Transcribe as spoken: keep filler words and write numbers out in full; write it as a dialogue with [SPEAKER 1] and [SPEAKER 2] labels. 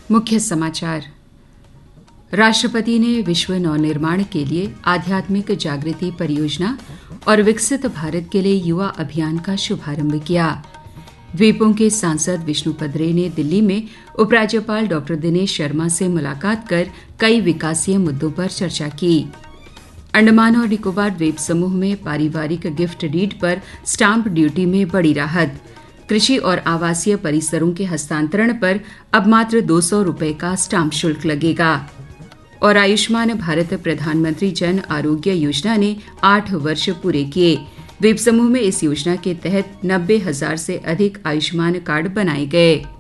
[SPEAKER 1] मुख्य समाचार। राष्ट्रपति ने विश्व नवनिर्माण के लिए आध्यात्मिक जागृति परियोजना और विकसित भारत के लिए युवा अभियान का शुभारंभ किया। द्वीपों के सांसद विष्णुपद रे ने दिल्ली में उपराज्यपाल डॉ दिनेश शर्मा से मुलाकात कर कई विकासीय मुद्दों पर चर्चा की। अंडमान और निकोबार द्वीप समूह में पारिवारिक गिफ्ट डीड पर स्टाम्प ड्यूटी में बड़ी राहत। कृषि और आवासीय परिसरों के हस्तांतरण पर अब मात्र दो सौ रुपये का स्टाम्प शुल्क लगेगा। और आयुष्मान भारत प्रधानमंत्री जन आरोग्य योजना ने आठ वर्ष पूरे किए। द्वीप समूह में इस योजना के तहत नब्बे हजार से अधिक आयुष्मान कार्ड बनाए गए।